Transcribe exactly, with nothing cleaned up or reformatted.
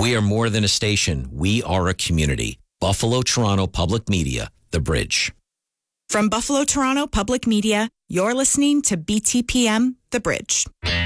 We are more than a station. We are a community. Buffalo Toronto Public Media, The Bridge. From Buffalo Toronto Public Media, you're listening to B T P M, The Bridge.